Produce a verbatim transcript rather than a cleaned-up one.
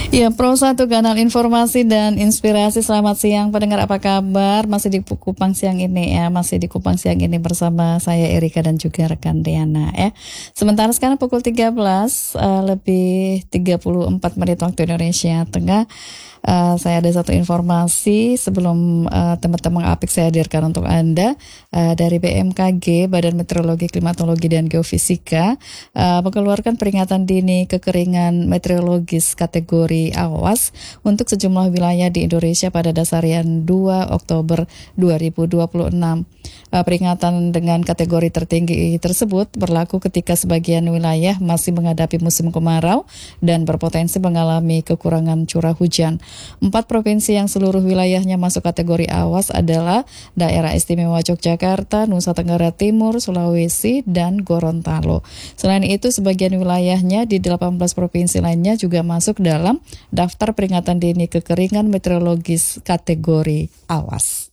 Ya, Pro satu Kanal Informasi dan Inspirasi. Selamat siang pendengar, apa kabar? Masih di Kupang siang ini ya, masih di Kupang siang ini bersama saya Erika dan juga rekan Diana ya. Sementara sekarang pukul tiga belas uh, lebih tiga puluh empat menit waktu Indonesia Tengah. Uh, saya ada satu informasi sebelum uh, teman-teman Apik saya hadirkan untuk Anda uh, dari B M K G, Badan Meteorologi, Klimatologi dan Geofisika, uh, mengeluarkan peringatan dini kekeringan meteorologis kategori awas untuk sejumlah wilayah di Indonesia pada dasarian dua Oktober dua ribu dua puluh enam. Uh, peringatan dengan kategori tertinggi tersebut berlaku ketika sebagian wilayah masih menghadapi musim kemarau dan berpotensi mengalami kekurangan curah hujan. Empat provinsi yang seluruh wilayahnya masuk kategori awas adalah Daerah Istimewa Yogyakarta, Nusa Tenggara Timur, Sulawesi, dan Gorontalo. Selain itu, sebagian wilayahnya di delapan belas provinsi lainnya juga masuk dalam daftar peringatan dini kekeringan meteorologis kategori awas.